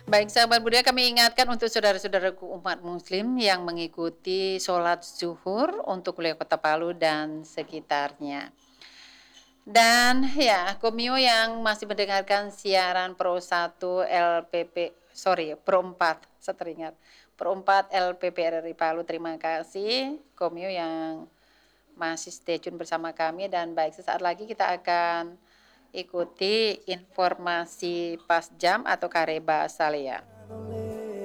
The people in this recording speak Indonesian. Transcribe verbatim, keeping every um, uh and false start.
Baik sahabat budaya kami ingatkan untuk saudara-saudaraku umat muslim yang mengikuti sholat zuhur untuk wilayah Kota Palu dan sekitarnya. Dan ya, Komio yang masih mendengarkan siaran Pro satu L P P, sorry, Pro empat, saya teringat. Pro empat L P P R R I Palu, terima kasih. Komio yang masih stay tune bersama kami dan baik sesaat lagi kita akan ikuti informasi pas jam atau kareba Salia.